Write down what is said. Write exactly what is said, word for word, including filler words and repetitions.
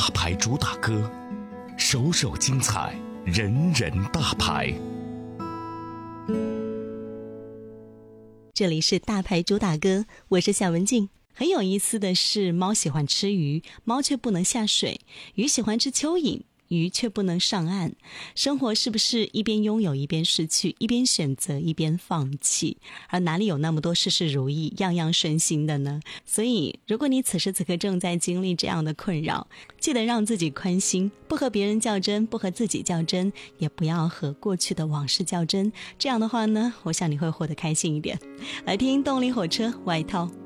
大牌主打歌，首首精彩，人人大牌。 这里是大牌主打歌，我是夏文静。很有意思的是，猫喜欢吃鱼，猫却不能下水；鱼喜欢吃蚯蚓，鱼却不能上岸。生活是不是一边拥有一边失去，一边选择一边放弃？而哪里有那么多事事如意，样样顺心的呢？所以如果你此时此刻正在经历这样的困扰，记得让自己宽心，不和别人较真，不和自己较真，也不要和过去的往事较真。这样的话呢，我想你会活得开心一点。来听动力火车外套。